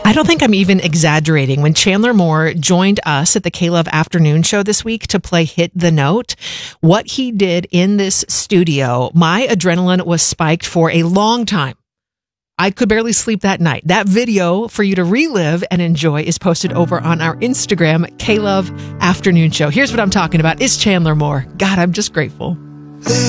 I don't think I'm even exaggerating. When Chandler Moore joined us at the K-Love Afternoon Show this week to play Hit the Note, what he did in this studio, my adrenaline was spiked for a long time. I could barely sleep that night. That video for you to relive and enjoy is posted over on our Instagram, K-Love Afternoon Show. Here's what I'm talking about. It's Chandler Moore. God, I'm just grateful.